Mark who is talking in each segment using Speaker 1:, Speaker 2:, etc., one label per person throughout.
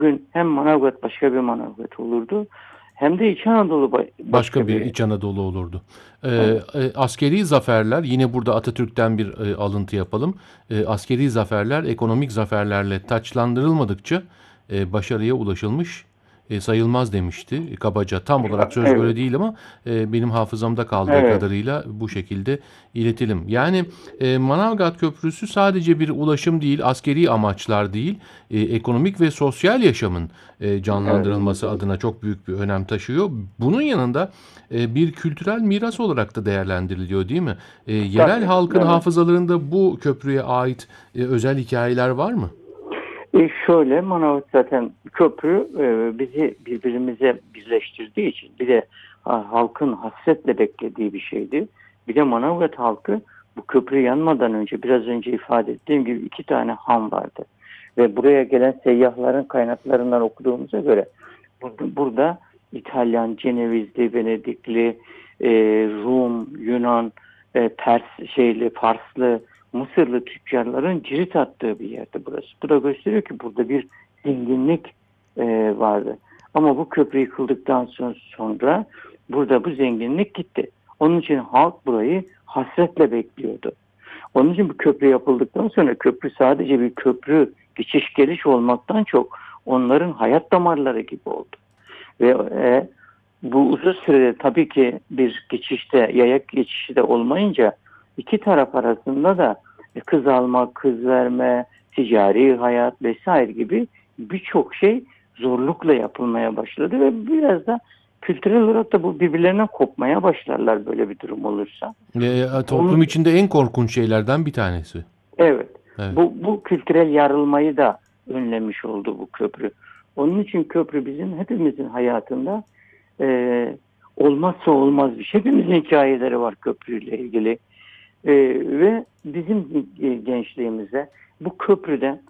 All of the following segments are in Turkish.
Speaker 1: Bugün hem Manavgat başka bir Manavgat olurdu, hem de İç Anadolu
Speaker 2: Başka
Speaker 1: başka
Speaker 2: bir
Speaker 1: bir.
Speaker 2: İç Anadolu olurdu.
Speaker 1: Evet,
Speaker 2: Askeri zaferler, yine burada Atatürk'ten bir alıntı yapalım. Askeri zaferler ekonomik zaferlerle taçlandırılmadıkça başarıya ulaşılmış sayılmaz demişti. Kabaca, tam olarak söz böyle
Speaker 1: evet,
Speaker 2: değil ama benim hafızamda kaldığı
Speaker 1: evet,
Speaker 2: kadarıyla bu şekilde iletelim. Yani Manavgat Köprüsü sadece bir ulaşım değil, askeri amaçlar değil, ekonomik ve sosyal yaşamın
Speaker 1: evet.
Speaker 2: canlandırılması adına çok büyük bir önem taşıyor. Bunun yanında bir kültürel miras olarak da değerlendiriliyor, değil mi? Yerel
Speaker 1: Tabii,
Speaker 2: halkın
Speaker 1: evet.
Speaker 2: hafızalarında bu köprüye ait özel hikayeler var mı?
Speaker 1: Şöyle, Manavgat zaten köprü bizi birbirimize birleştirdiği için, bir de halkın hasretle beklediği bir şeydi. Bir de Manavgat halkı bu köprü yanmadan önce, biraz önce ifade ettiğim gibi, iki tane han vardı. Ve buraya gelen seyyahların kaynaklarından okuduğumuza göre burada İtalyan, Cenevizli, Venedikli, Rum, Yunan, Pers Farslı, Mısırlı tüccarların cirit attığı bir yerdi burası. Bu da gösteriyor ki burada bir zenginlik vardı. Ama bu köprü yıkıldıktan sonra burada bu zenginlik gitti. Onun için halk burayı hasretle bekliyordu. Onun için bu köprü yapıldıktan sonra köprü sadece bir köprü, geçiş geliş olmaktan çok onların hayat damarları gibi oldu. Ve bu uzun sürede tabii ki bir geçişte, yayak geçişi de olmayınca iki taraf arasında da kız alma, kız verme, ticari hayat vesaire gibi birçok şey zorlukla yapılmaya başladı ve biraz da kültürel olarak da bu birbirlerinden kopmaya başlarlar böyle bir durum olursa.
Speaker 2: Toplum
Speaker 1: Onun,
Speaker 2: içinde en korkunç şeylerden bir tanesi.
Speaker 1: evet,
Speaker 2: Evet.
Speaker 1: bu kültürel yarılmayı da önlemiş oldu bu köprü. Onun için köprü bizim hepimizin hayatında e, olmazsa olmaz bir şey. Hepimizin hikayeleri var köprüyle ilgili. Ve bizim gençliğimize bu köprüden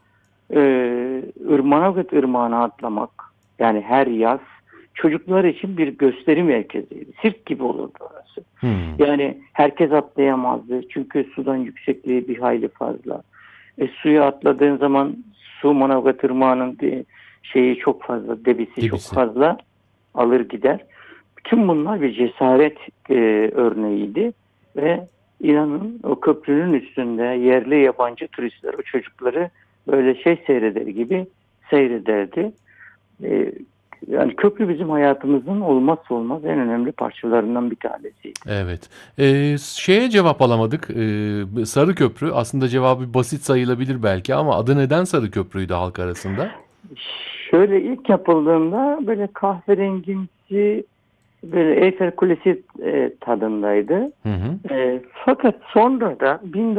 Speaker 1: Manavgat Irmağı'na atlamak, yani her yaz çocuklar için bir gösteri merkeziydi. Sirk gibi olurdu orası.
Speaker 2: Hmm.
Speaker 1: Yani herkes atlayamazdı çünkü sudan yüksekliği bir hayli fazla. Suya atladığın zaman su Manavgat Irmağı'nın şeyi çok fazla, debisi çok
Speaker 2: Debisi.
Speaker 1: fazla, alır gider. Bütün bunlar bir cesaret örneğiydi ve inanın o köprünün üstünde yerli yabancı turistler o çocukları böyle seyreder gibi seyrederdi. E, Yani köprü bizim hayatımızın olmazsa olmaz en önemli parçalarından bir tanesiydi.
Speaker 2: Evet. Şeye cevap alamadık. Sarı Köprü aslında cevabı basit sayılabilir belki ama adı neden Sarı Köprü'ydü halk arasında?
Speaker 1: Şöyle ilk yapıldığında böyle kahverengimsi, böyle Eyfel Kulesi tadındaydı.
Speaker 2: Hı hı.
Speaker 1: Fakat sonra da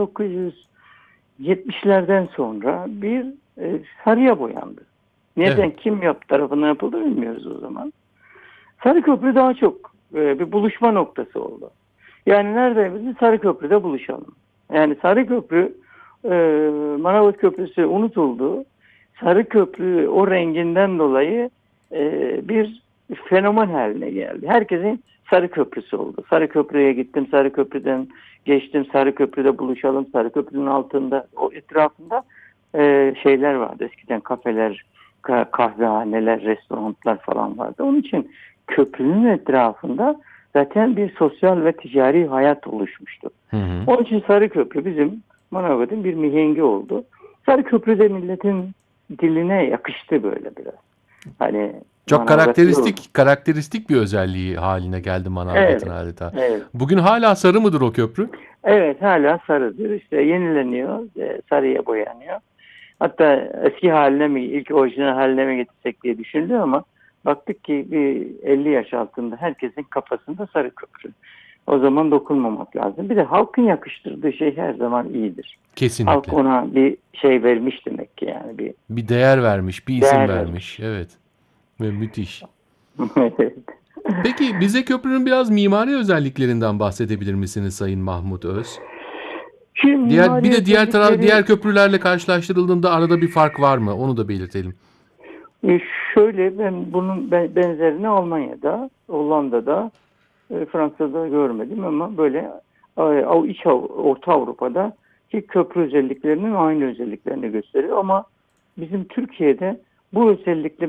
Speaker 1: 1970'lerden sonra bir sarıya boyandı.
Speaker 2: Evet.
Speaker 1: Neden, kim tarafından yapıldı bilmiyoruz o zaman. Sarıköprü daha çok bir buluşma noktası oldu. Yani nerede biz Sarıköprü'de buluşalım. Yani Sarıköprü, e, Manavgat Köprüsü unutuldu. Sarıköprü o renginden dolayı bir fenomen haline geldi. Herkesin Sarıköprüsü oldu. Sarıköprü'ye gittim, Sarıköprü'den geçtim, Sarıköprü'de buluşalım. Sarıköprü'nün altında, o etrafında şeyler vardı. Eskiden kafeler, kahvehaneler, restoranlar falan vardı. Onun için köprünün etrafında zaten bir sosyal ve ticari hayat oluşmuştu.
Speaker 2: Hı hı.
Speaker 1: Onun için Sarıköprü bizim Manavgat'ın bir mihengi oldu. Sarıköprü de milletin diline yakıştı böyle biraz. Hani
Speaker 2: Çok
Speaker 1: Manavgatlı.
Speaker 2: karakteristik bir özelliği haline geldi Manavgat'ın
Speaker 1: Evet,
Speaker 2: adeta.
Speaker 1: evet.
Speaker 2: Bugün hala sarı mıdır o köprü?
Speaker 1: Evet, hala sarıdır. İşte yenileniyor, sarıya boyanıyor. Hatta eski haline mi, ilk orijinal haline mi getirsek diye düşündü ama baktık ki bir 50 yaş altında herkesin kafasında Sarıköprü. O zaman dokunmamak lazım. Bir de halkın yakıştırdığı şey her zaman iyidir. Halk
Speaker 2: Kesinlikle.
Speaker 1: ona bir şey vermiş demek ki, yani bir
Speaker 2: Bir değer vermiş, bir isim
Speaker 1: değer
Speaker 2: vermiş.
Speaker 1: vermiş.
Speaker 2: Evet. Ve müthiş.
Speaker 1: Evet.
Speaker 2: Peki bize köprünün biraz mimari özelliklerinden bahsedebilir misiniz Sayın Mahmut Öz?
Speaker 1: Şimdi
Speaker 2: Bir
Speaker 1: mimari
Speaker 2: de
Speaker 1: özellikleri
Speaker 2: diğer köprülerle karşılaştırıldığında arada bir fark var mı? Onu da belirtelim.
Speaker 1: şöyle, ben bunun benzerini Almanya'da, Hollanda'da, Fransa'da görmedim ama böyle Orta Avrupa'da ki köprü özelliklerinin aynı özelliklerini gösteriyor ama bizim Türkiye'de bu özellikle